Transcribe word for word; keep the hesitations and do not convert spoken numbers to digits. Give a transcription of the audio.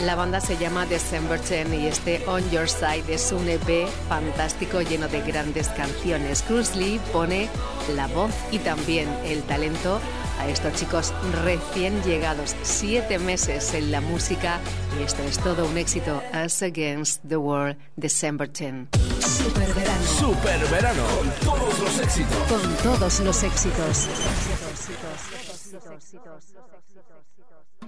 La banda se llama December ten y este On Your Side es un E P fantástico lleno de grandes canciones. Cruz Lee pone la voz y también el talento a estos chicos recién llegados, siete meses en la música, y esto es todo un éxito. Us Against the World, December ten. Super verano. Super verano. Con todos los éxitos. Con todos los éxitos. Éxitos, éxitos, éxitos, éxitos, éxitos.